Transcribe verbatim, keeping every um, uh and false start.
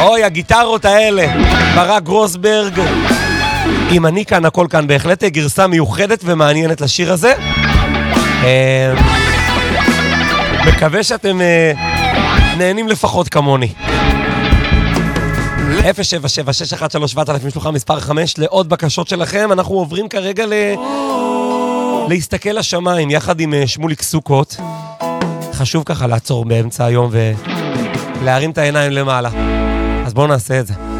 אוי, הגיטרות האלה, ברק גרוסברג. אם אני כאן, הכל כאן, בהחלט גרסה מיוחדת ומעניינת לשיר הזה. מקווה שאתם נהנים לפחות כמוני. אפס שבע שבע שש אחת שלוש שבע אלף משלוחה מספר חמש לעוד בקשות שלכם. אנחנו עוברים כרגע ל... להסתכל לשמיים יחד עם שמוליק סוכות. חשוב ככה לעצור באמצע היום ולהרים את העיניים למעלה. אז בואו נעשה את זה.